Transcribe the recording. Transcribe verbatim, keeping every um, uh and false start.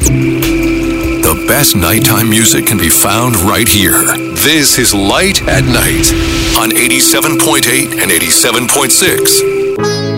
The best nighttime music can be found right here. This is Light at Night on eighty-seven point eight and eighty-seven point six.